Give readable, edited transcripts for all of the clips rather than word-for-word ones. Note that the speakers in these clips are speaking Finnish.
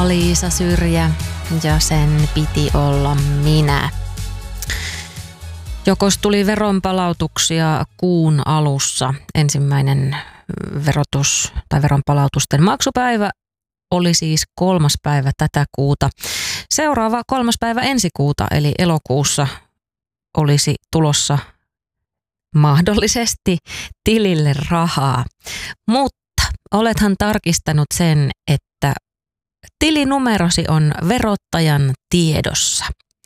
Liisa Syrjä ja sen piti olla minä. Jokos tuli veronpalautuksia kuun alussa. Ensimmäinen verotus tai veronpalautusten maksupäivä oli siis 3. päivä tätä kuuta. Seuraava 3. päivä ensi kuuta eli elokuussa olisi tulossa mahdollisesti tilille rahaa. Mutta olethan tarkistanut sen, että tilinumerosi on verottajan tiedossa.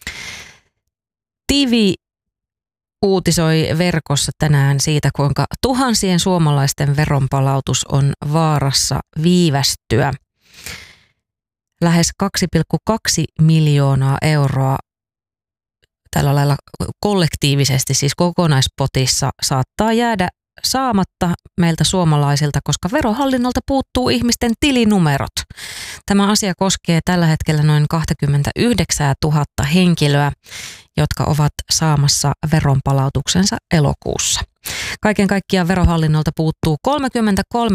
Tivi uutisoi verkossa tänään siitä, kuinka tuhansien suomalaisten veronpalautus on vaarassa viivästyä. Lähes 2,2 miljoonaa euroa tällä lailla kollektiivisesti, siis kokonaispotissa, saattaa jäädä saamatta meiltä suomalaisilta, koska Verohallinnolta puuttuu ihmisten tilinumerot. Tämä asia koskee tällä hetkellä noin 29 000 henkilöä, jotka ovat saamassa veronpalautuksensa elokuussa. Kaiken kaikkiaan Verohallinnolta puuttuu 33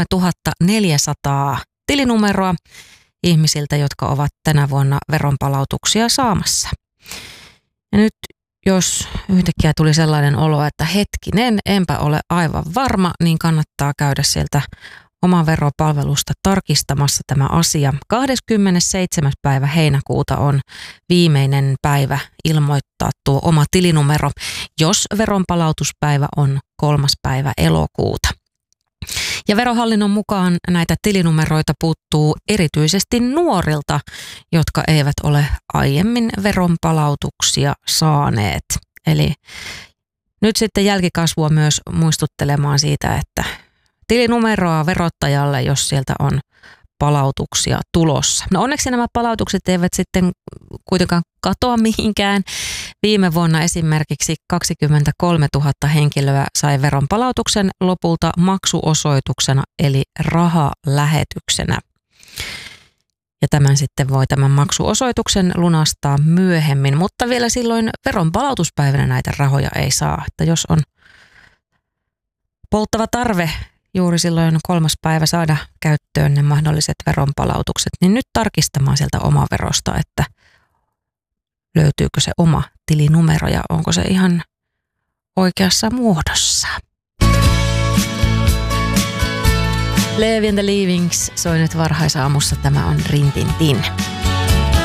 400 tilinumeroa ihmisiltä, jotka ovat tänä vuonna veronpalautuksia saamassa. Ja nyt jos yhtäkkiä tuli sellainen olo, että hetkinen, enpä ole aivan varma, niin kannattaa käydä sieltä oman veropalvelusta tarkistamassa tämä asia. 27. päivä heinäkuuta on viimeinen päivä ilmoittaa tuo oma tilinumero, jos veronpalautuspäivä on 3. päivä elokuuta. Ja Verohallinnon mukaan näitä tilinumeroita puuttuu erityisesti nuorilta, jotka eivät ole aiemmin veronpalautuksia saaneet. Eli nyt sitten jälkikasvua myös muistuttelemaan siitä, että tilinumeroa verottajalle, jos sieltä on palautuksia tulossa. No onneksi nämä palautukset eivät sitten kuitenkaan katoa mihinkään. Viime vuonna esimerkiksi 23 000 henkilöä sai veronpalautuksen lopulta maksuosoituksena eli rahalähetyksenä. Ja tämän maksuosoituksen lunastaa myöhemmin, mutta vielä silloin veronpalautuspäivänä näitä rahoja ei saa. Että jos on polttava tarve juuri silloin 3. päivä saada käyttöön ne mahdolliset veronpalautukset, niin nyt tarkistamaan sieltä omaverosta, että löytyykö se oma tilinumero ja onko se ihan oikeassa muodossa. Levi and the Leavings soi nyt varhaisaamussa. Tämä on Rin Tin Tin.